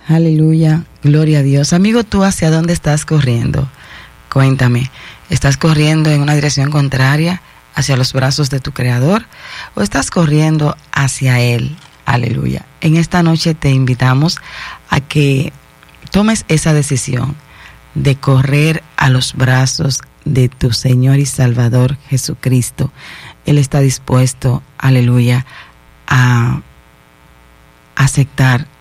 Aleluya, gloria a Dios. Amigo, ¿tú hacia dónde estás corriendo? Cuéntame, ¿estás corriendo en una dirección contraria hacia los brazos de tu Creador o estás corriendo hacia Él? Aleluya. En esta noche te invitamos a que tomes esa decisión de correr a los brazos de tu Señor y Salvador Jesucristo. Él está dispuesto, aleluya, a aceptar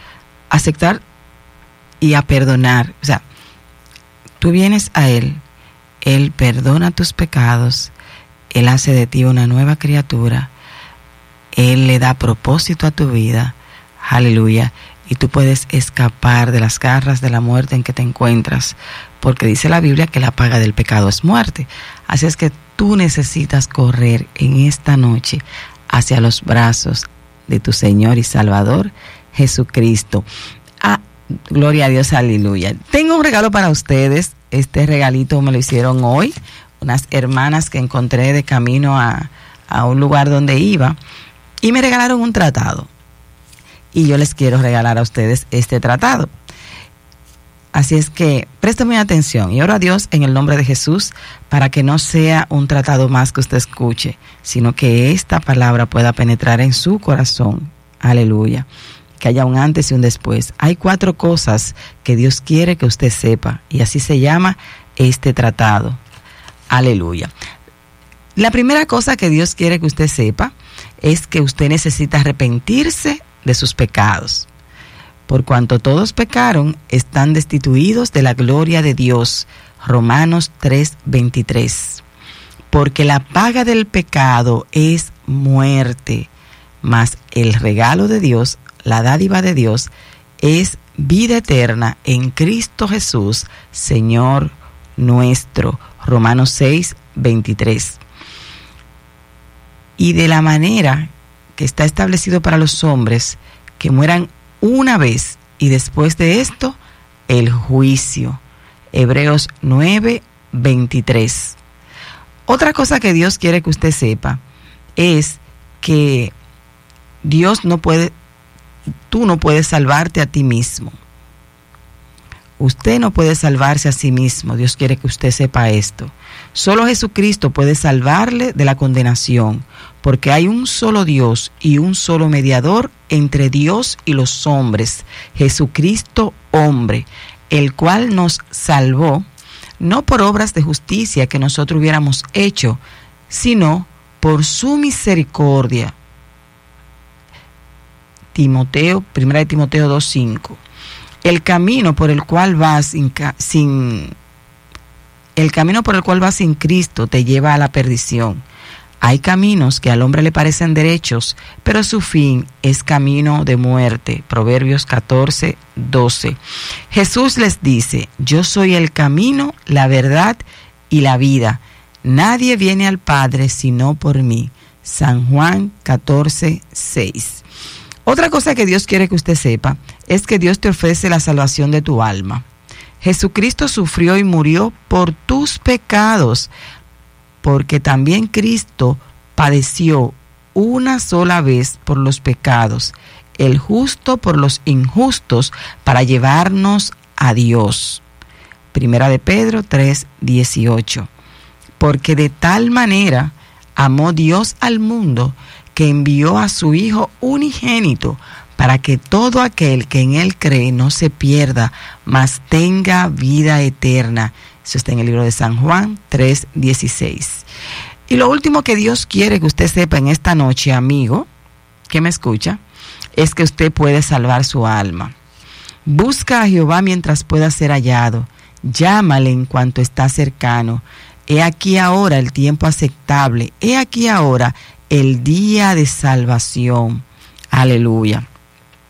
y a perdonar. O sea, tú vienes a Él, Él perdona tus pecados, Él hace de ti una nueva criatura, Él le da propósito a tu vida, aleluya, y tú puedes escapar de las garras de la muerte en que te encuentras, porque dice la Biblia que la paga del pecado es muerte. Así es que tú necesitas correr en esta noche hacia los brazos de tu Señor y Salvador Jesucristo. Gloria a Dios, aleluya. Tengo un regalo para ustedes. Este regalito me lo hicieron hoy unas hermanas que encontré de camino a un lugar donde iba, y me regalaron un tratado. Y yo les quiero regalar a ustedes este tratado. Así es que préstame atención y oro a Dios en el nombre de Jesús para que no sea un tratado más que usted escuche, sino que esta palabra pueda penetrar en su corazón. Aleluya. Que haya un antes y un después. Hay 4 cosas que Dios quiere que usted sepa, y así se llama este tratado. Aleluya. La primera cosa que Dios quiere que usted sepa es que usted necesita arrepentirse de sus pecados. Por cuanto todos pecaron, están destituidos de la gloria de Dios. Romanos 3:23. Porque la paga del pecado es muerte, mas el regalo de Dios, la dádiva de Dios, es vida eterna en Cristo Jesús, Señor nuestro. Romanos 6:23. Y de la manera que está establecido para los hombres, que mueran una vez y después de esto, el juicio. Hebreos 9:23. Otra cosa que Dios quiere que usted sepa es que tú no puedes salvarte a ti mismo. Usted no puede salvarse a sí mismo. Dios quiere que usted sepa esto. Solo Jesucristo puede salvarle de la condenación, porque hay un solo Dios y un solo mediador entre Dios y los hombres, Jesucristo hombre, el cual nos salvó, no por obras de justicia que nosotros hubiéramos hecho, sino por su misericordia. 1 Timoteo 2:5. El camino por el cual vas sin Cristo te lleva a la perdición. Hay caminos que al hombre le parecen derechos, pero su fin es camino de muerte. Proverbios 14:12. Jesús les dice: yo soy el camino, la verdad y la vida. Nadie viene al Padre sino por mí. San Juan 14:6. Otra cosa que Dios quiere que usted sepa es que Dios te ofrece la salvación de tu alma. Jesucristo sufrió y murió por tus pecados, porque también Cristo padeció una sola vez por los pecados, el justo por los injustos, para llevarnos a Dios. 1 Pedro 3:18. Porque de tal manera amó Dios al mundo, que envió a su Hijo unigénito, para que todo aquel que en Él cree no se pierda, mas tenga vida eterna. Eso está en el libro de San Juan 3:16. Y lo último que Dios quiere que usted sepa en esta noche, amigo, que me escucha, es que usted puede salvar su alma. Busca a Jehová mientras pueda ser hallado. Llámale en cuanto está cercano. He aquí ahora el tiempo aceptable. He aquí ahora el día de salvación. Aleluya.